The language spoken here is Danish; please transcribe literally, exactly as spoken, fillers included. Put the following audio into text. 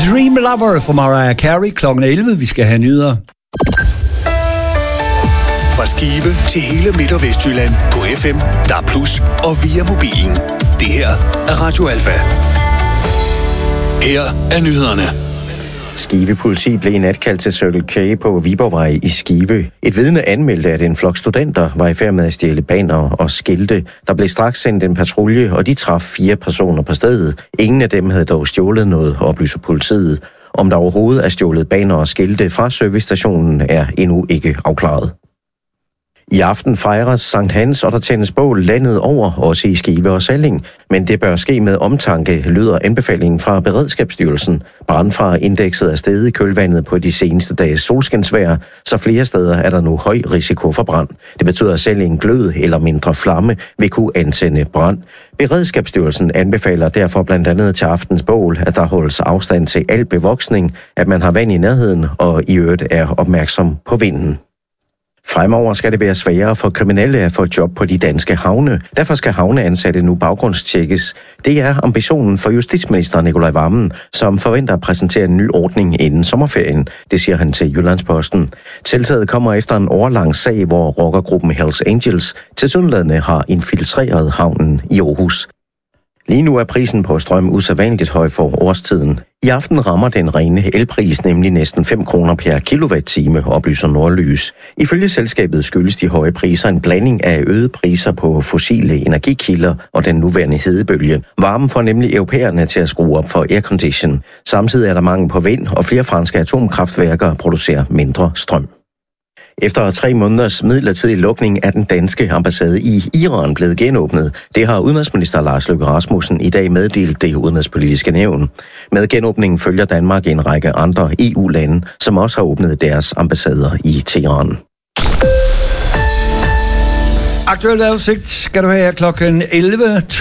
Dream Lover for Mariah Carey klokken elleve. Vi skal have nyheder. Fra Skive til hele Midt- og Vestjylland på F M, D A B plus og via mobilen. Det her er Radio Alfa. Her er nyhederne. Skive politi blev i nat kaldt til Circle K på Viborgvej i Skive. Et vidne anmeldte, at en flok studenter var i færd med at stjæle bannere og skilte. Der blev straks sendt en patrulje, og de traf fire personer på stedet. Ingen af dem havde dog stjålet noget, oplyser politiet. Om der overhovedet er stjålet bannere og skilte fra servicestationen er endnu ikke afklaret. I aften fejres Sankt Hans, og der tændes bål landet over, også i Skive og Salling. Men det bør ske med omtanke, lyder anbefalingen fra Beredskabsstyrelsen. Brandfareindekset er steget i kølvandet på de seneste dages solskinsvejr, så flere steder er der nu høj risiko for brand. Det betyder, at selv en glød eller mindre flamme vil kunne antænde brand. Beredskabsstyrelsen anbefaler derfor blandt andet til aftens bål, at der holdes afstand til al bevoksning, at man har vand i nærheden og i øvrigt er opmærksom på vinden. Fremover skal det være sværere for kriminelle at få job på de danske havne. Derfor skal havneansatte nu baggrundstjekkes. Det er ambitionen for justitsminister Nicolai Wammen, som forventer at præsentere en ny ordning inden sommerferien. Det siger han til Jyllandsposten. Tiltaget kommer efter en årelang sag, hvor rockergruppen Hells Angels tilsyneladende har infiltreret havnen i Aarhus. Lige nu er prisen på strøm usædvanligt høj for årstiden. I aften rammer den rene elpris nemlig næsten fem kroner per kilowatt-time, oplyser Nordlys. Ifølge selskabet skyldes de høje priser en blanding af øgede priser på fossile energikilder og den nuværende hedebølge. Varmen får nemlig europæerne til at skrue op for aircondition. Samtidig er der mangel på vind, og flere franske atomkraftværker producerer mindre strøm. Efter tre måneders midlertidig lukning er den danske ambassade i Iran blevet genåbnet. Det har udenrigsminister Lars Løkke Rasmussen i dag meddelt det udenrigspolitiske nævn. Med genåbningen følger Danmark en række andre E U-lande, som også har åbnet deres ambassader i Teheran. Aktuel vejrudsigt skal du have klokken elleve.